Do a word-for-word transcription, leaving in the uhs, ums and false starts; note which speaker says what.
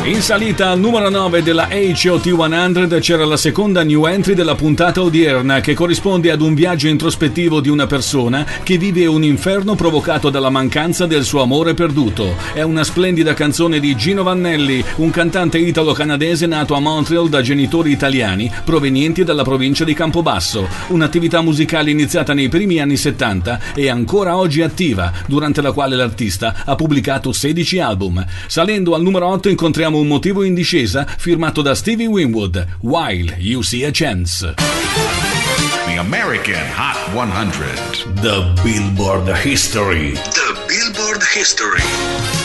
Speaker 1: In salita al numero nove della H O T cento c'era la seconda new entry della puntata odierna, che corrisponde ad un viaggio introspettivo di una persona che vive un inferno provocato dalla mancanza del suo amore perduto. È una splendida canzone di Gino Vannelli, un cantante italo-canadese nato a Montreal da genitori italiani provenienti dalla provincia di Campobasso. Un'attività musicale iniziata nei primi anni settanta e ancora oggi attiva, durante la quale l'artista ha pubblicato sedici album. Salendo al numero otto incontriamo un motivo in discesa firmato da Stevie Winwood, While You See a Chance.
Speaker 2: The American Hot one hundred.
Speaker 1: The Billboard History.
Speaker 2: The Billboard History.